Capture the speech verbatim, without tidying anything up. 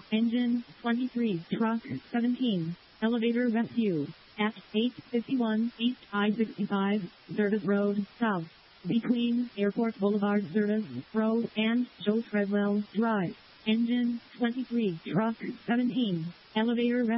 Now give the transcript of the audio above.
Engine twenty-three, Truck seventeen, Elevator Rescue, at eight fifty-one East I sixty-five, Service Road, South, between Airport Boulevard Service Road and Joe Treadwell Drive. Engine twenty-three, Truck seventeen, Elevator Rescue.